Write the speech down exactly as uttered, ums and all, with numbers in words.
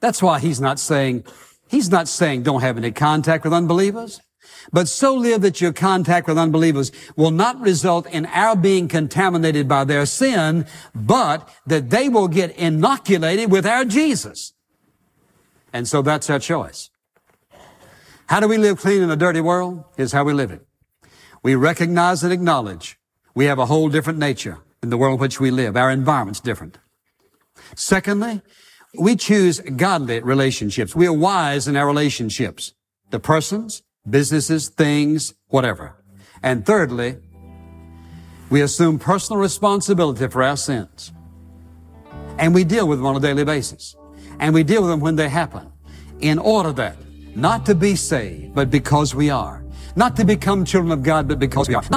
That's why he's not saying, he's not saying don't have any contact with unbelievers, but so live that your contact with unbelievers will not result in our being contaminated by their sin, but that they will get inoculated with our Jesus. And so that's our choice. How do we live clean in a dirty world? Here's how we live it. We recognize and acknowledge we have a whole different nature in the world in which we live. Our environment's different. Secondly, we choose godly relationships. We are wise in our relationships. The persons, businesses, things, whatever. And thirdly, we assume personal responsibility for our sins. And we deal with them on a daily basis. And we deal with them when they happen. In order that, not to be saved, but because we are. Not to become children of God, but because we are.